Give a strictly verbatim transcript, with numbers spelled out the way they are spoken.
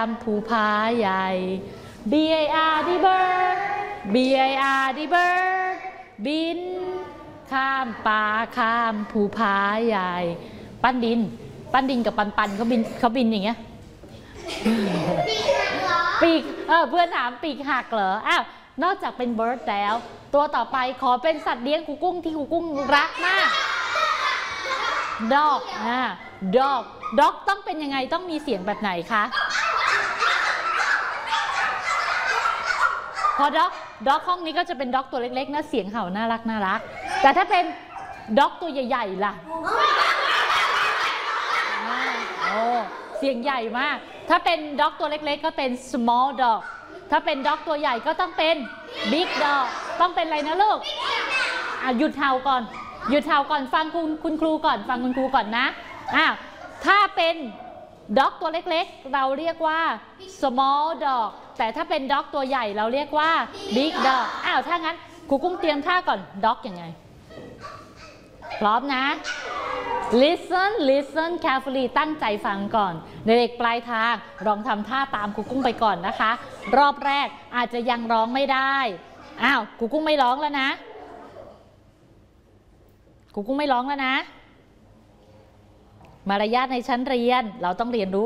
ามภูผาใหญ่ B I R D bird B I R D bird บินข้ามป่าข้ามภูผาใหญ่ปั้นดินปั้นดินกับปันปันเขาบินเขาบินอย่างเงี้ยปีกเออเพื่อนถามปีกหักเหรออ้าวนอกจากเป็น bird แล้วตัวต่อไปขอเป็นสัตว์เลี้ยงครูกุ้งที่ครูกุ้งรักมาก dog อ่า dog dog ต้องเป็นยังไงต้องมีเสียงแบบไหนคะพอ dog dog ห้องนี้ก็จะเป็น dog ตัวเล็กๆนะเสียงเห่าน่ารักน่ารักแต่ถ้าเป็น dog ตัวใหญ่ๆล่ะโอ้เสียงใหญ่มากถ้าเป็น dog ตัวเล็กๆก็เป็น small dog ถ้าเป็น dog ตัวใหญ่ก็ต้องเป็น big dog ต้องเป็นอะไรนะลูกอ่ะหยุดเห่าก่อนหยุดเห่าก่อนฟังคุณคุณครูก่อนฟังคุณครูก่อนนะอ้าวถ้าเป็นด็อกตัวเล็กๆเราเรียกว่า small dog แต่ถ้าเป็นด็อกตัวใหญ่เราเรียกว่า big dog อ้าวถ้างั้นครูกุ้งเตรียมท่าก่อนด็อกยังไงพร้อมนะ listen listen carefully ตั้งใจฟังก่อนเด็กๆปลายทางลองทำท่าตามครูกุ้งไปก่อนนะคะรอบแรกอาจจะยังร้องไม่ได้อ้าวครูกุ้งไม่ร้องแล้วนะครูกุ้งไม่ร้องแล้วนะมารยาทในชั้นเรียนเราต้องเรียนรู้